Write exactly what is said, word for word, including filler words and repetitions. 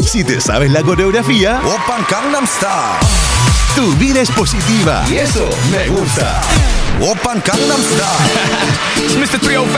Si te sabes la coreografía, Oppan Gangnam Style. Tu vida es positiva. Y eso me gusta. Oppan Gangnam Style. It's mister three oh five.